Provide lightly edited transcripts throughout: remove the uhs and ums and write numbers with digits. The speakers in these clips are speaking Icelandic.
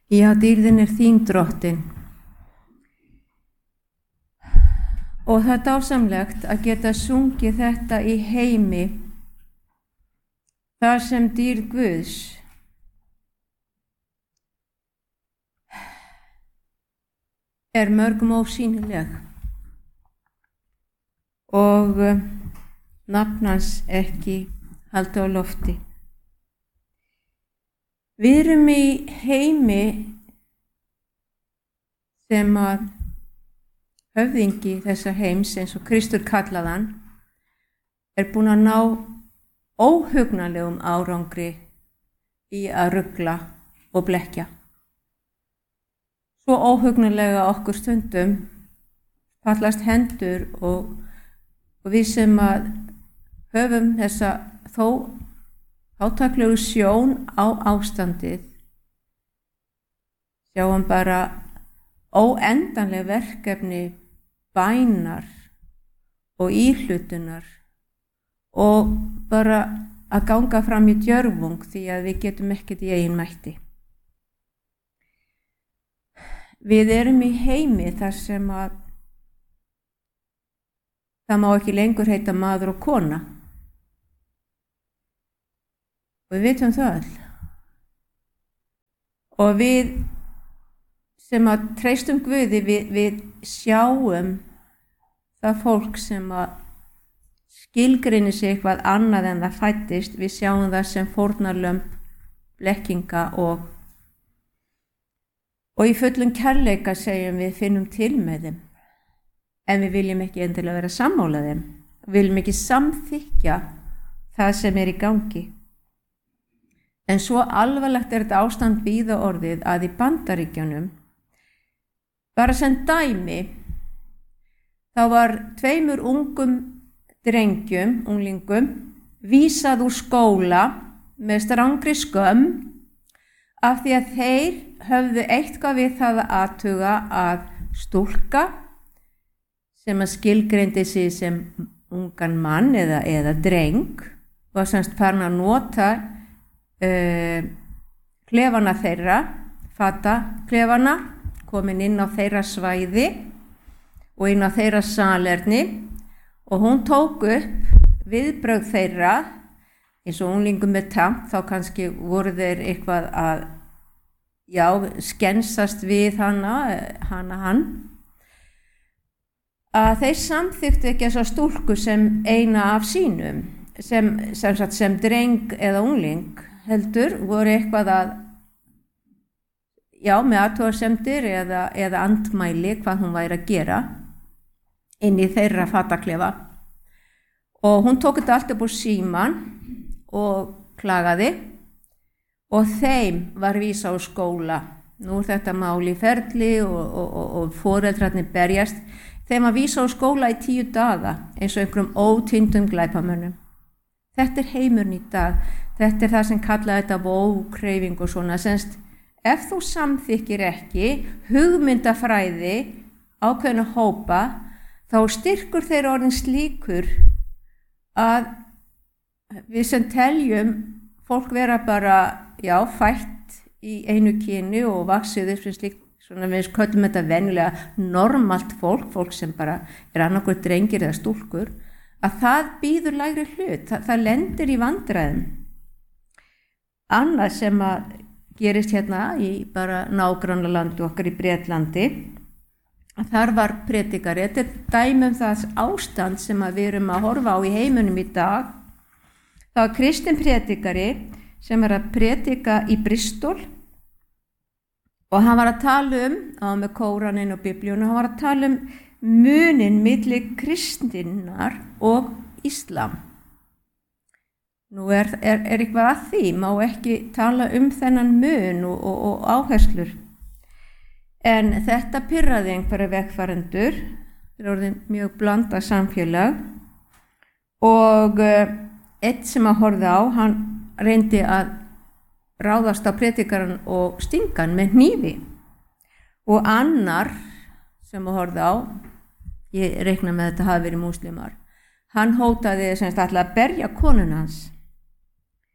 Já, dýrðin þín drottin. Og það dásamlegt að geta sungið þetta í heimi, þar sem dýrð Guðs mörgum ósýnileg og nafn hans ekki haldið á lofti. Við erum í heimi sem að höfðingi þessa heims, eins og Kristur kallaðan, búinn að ná óhugnanlegum árangri í að rugla og blekkja. Svo óhugnanlega okkur stundum fallast hendur og við sem að höfum þessa þó átaklegu sjón á ástandið, sjáum bara óendanleg verkefni bænar og íhlutunar og bara að ganga fram í djörfung því að við getum ekkert í eigin mætti. Við erum í heimi þar sem að það má ekki lengur heita maður og kona. Og við vitum það öll. Og við sem að treystum Guði, við sjáum það fólk sem að skilgreinir sig eitthvað annað en það fæddist, við sjáum það sem fórnarlömb, blekkinga og í fullum kærleika segjum við finnum til með þeim. En við viljum ekki endilega vera sammála þeim, við viljum ekki samþykkja það sem í gangi. En svo alvarlegt þetta ástand víða orðið að í Bandaríkjunum, bara sem dæmi, þá var 2 ungum drengjum, unglingum, vísað úr skóla með strangri skömm af því að þeir höfðu eitthvað við það að athuga að stúlka sem að skilgreindi sig sem ungan mann eða dreng var semst farin að nota klefana þeirra, fataklefana, komin inn á þeirra svæði og inn á þeirra salerni og hún tók upp viðbrögð þeirra eins og unglingum með tamp, þá kannski voru þeir eitthvað að skensast við hann að þeir samþyktu ekki þessa stúlku sem eina af sínum sem dreng eða ungling heldur voru eitthvað að með athugasemdir eða andmæli hvað hún væri að gera inn í þeirra fataklefa og hún tók þetta allt upp úr síman og klagaði og þeim var vísað á skóla. Nú þetta mál í ferli og foreldrarnir berjast. Þeim var vísað á skóla í 10 daga eins og einhverjum ótýndum glæpamönnum. Þetta heimurinn í dag. Þetta það sem kallaði þetta vókreyfing og svona. Senst, ef þú samþykkir ekki hugmyndafræði ákveðna hópa, þá styrkur þeir orðin slíkur að við sem teljum fólk vera bara, fætt í einu kyni og vaxið upp sem slíkt, svona við köllum þetta venjulega normalt fólk sem bara annarkur drengir eða stúlkur, að það býður lægri hlut, það lendir í vandræðum. Annað sem að gerist hérna í bara nágrannalandi okkar í Bretlandi, að þar var predikari, þetta dæmi það ástand sem að við erum að horfa á í heiminum í dag. Það var kristinn predikari sem að predika í Bristol og hann var að tala með Kóraninn og Biblíuna, hann var að tala munin milli kristinnar og Íslam. Nú eitthvað að því, má ekki tala þennan mun og áherslur. En þetta pirraði einhverja vegfarendur, þeir orðin mjög blandað samfélag og einn sem að horfa á, hann reyndi að ráðast á predikaran og stinga hann með hnífi og annar sem að horfa á, ég reikna með þetta hafi verið múslimar, hann hótaði sem sagt ætlaði að berja konuna hans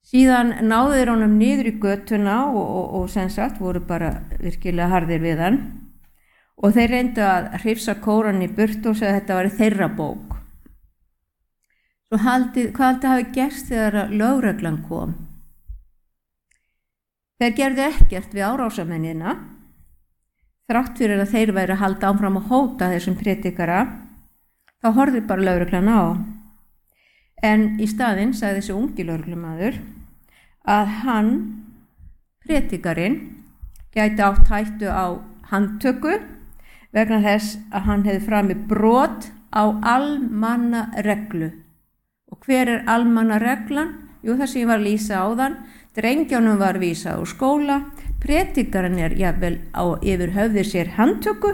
Síðan náðu þeir honum niður í götuna og sem sagt voru bara virkilega harðir við hann og þeir reyndu að hrifsa Kóran í burtu og segja að þetta væri þeirra bók. Svo hvað haldið hafi gerst þegar lögreglan kom? Þeir gerðu ekkert við árásamennina, þrátt fyrir að þeir væri að halda áfram að hóta þessum prédikara, þá horfði bara lögreglan á. En í staðinn sagði þessi ungi lögreglumaður að hann, prédikarinn, gæti átt hættu á handtöku vegna þess að hann hefði framið brot á almannareglu. Og hver almannareglan? Jú, það sem ég var að lýsa áðan, drengjónum var vísað úr skóla, prédikarinn jafnvel yfir höfði sér handtöku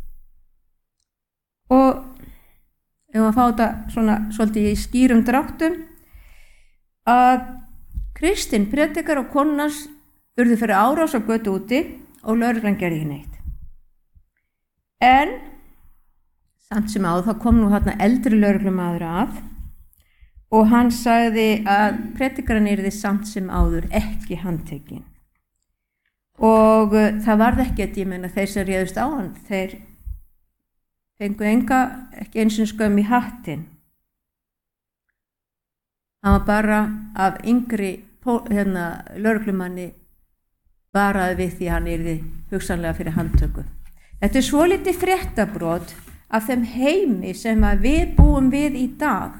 og ef að fá þetta svona svolítið í skýrum dráttum að kristinn prédikar og konans urðu fyrir árás á götu úti og lögreglan gerði ekki neitt. En samt sem áður þá kom nú þarna eldri lögreglumaður að og hann sagði að prédikarinn yrði samt sem áður ekki handtekinn. Og það varð ekkert, ég meina þeir sem réðust á hann, þeir fengu ekki eins og skömm í hattinn. Hann var bara af yngri lögreglumanni varaði við því hann yrði hugsanlega fyrir handtöku. Þetta svolítið fréttabrot af þeim heimi sem við búum við í dag.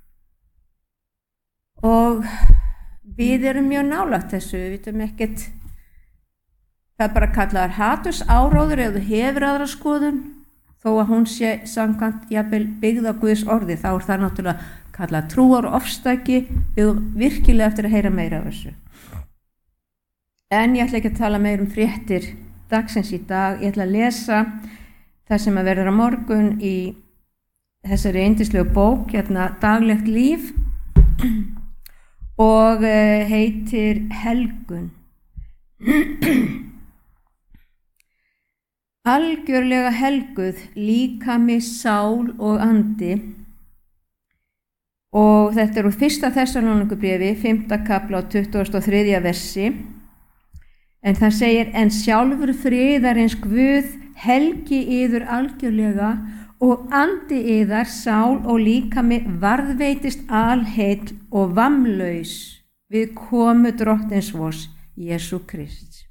Og við erum mjög nálægt þessu, við vitum ekkert, það bara kallaðar hatursáróður ef þú hefur aðra skoðun, þó að hún sé samkvæmt jafnvel byggð á Guðs orði, þá það náttúrulega kallað trúarofstæki, við virkilega eftir að heyra meira af þessu. En ég ætla ekki að tala meira fréttir dagsins í dag, ég ætla að lesa það sem verður á morgun í þessari yndislegu bók, Daglegt líf, og heitir Helgun. Algjörlega helguð, líkami, sál og andi. Og þetta úr 1. Þessalónikubréfi, 5. kafla og 23. versi. En það segir, en sjálfur friðarins Guð helgi yður algjörlega og andi yðar, sál og líkami varðveitist alheill og vammlaus við komu drottins vors, Jesú Krist.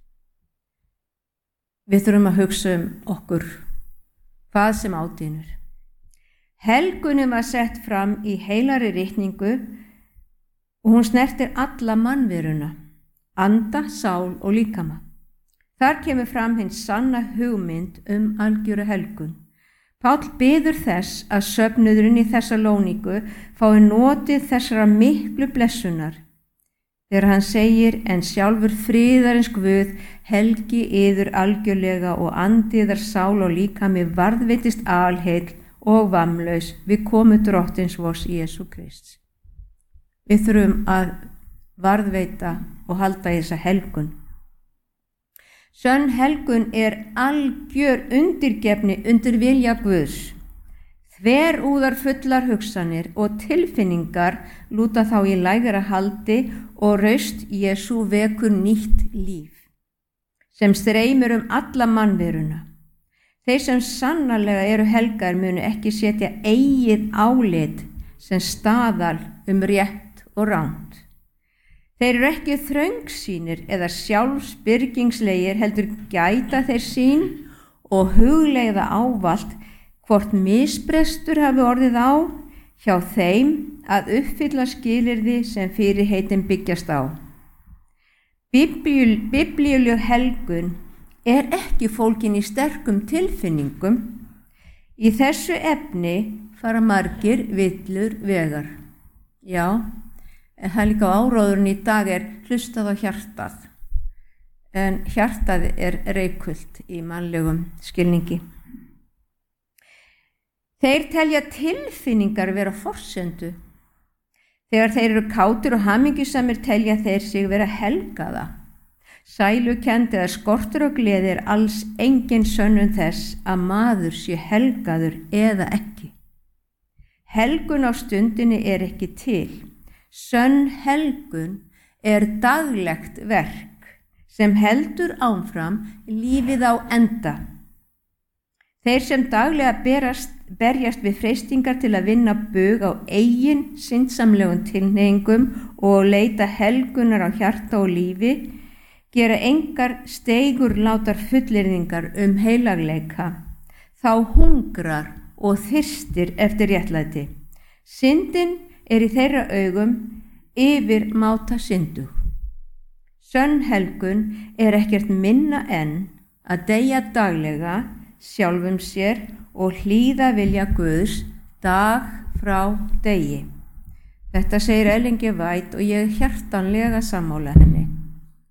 Við þurfum að hugsa okkur hvað sem ádýnur. Helgunin var sett fram í heilari ritningu og hún snertir alla mannveruna, anda, sál og líkama. Þar kemur fram hins sanna hugmynd algjöra helgun. Páll biður þess að söfnuðurinn í Þessalóníku fái notið þessara miklu blessunar. Þegar hann segir, en sjálfur friðarins Guð helgi yður algjörlega og andi yðar, sál og líkami varðveitist alheill og vammlaus við komu drottins vors, Jesú Krist. Við þurfum að varðveita og halda í þessa helgun. Sönn helgun algjör undirgefni undir vilja Guðs. Þverúðar fullar hugsanir og tilfinningar lúta þá í lægra haldi og raust Jesú vekur nýtt líf, sem streymir alla mannveruna. Þeir sem sannarlega eru helgar munu ekki setja eigið álit sem staðal rétt og rangt. Þeir eru ekki þröngsýnir eða sjálfsbyrgingslegir, heldur gæta þeir sín og hugleiða ávallt hvort misbrestur hafi orðið á hjá þeim að uppfylla skilyrði sem fyrirheitin byggjast á. Biblíuleg helgun ekki fólgin í sterkum tilfinningum. Í þessu efni fara margir villur vegar. Já, en það líka áróðurinn í dag hlustað á hjartað. En hjartað reikvult í mannlegum skilningi. Þeir telja tilfinningar vera forsendu. Þegar þeir eru kátir og hamingjusamir telja þeir sig vera helgaða. Sælukennd eða skortur og gleði alls engin sönnun þess að maður sé helgaður eða ekki. Helgun á stundinni ekki til. Sönn helgun daglegt verk sem heldur áfram lífið á enda. Þeir sem daglega berjast við freistingar til að vinna bug á eigin syndsamlegum tilhneigingum og leita helgunar á hjarta og lífi, gera engar steigurlátar fullyrðingar heilagleika, þá hungrar og þyrstir eftir réttlæti. Syndin í þeirra augum yfirmáta syndug. Sönn helgun ekkert minna en að deyja daglega sjálfum sér og hlýða vilja Guðs dag frá degi. Þetta segir Ellen G. White og ég hjartanlega sammála henni.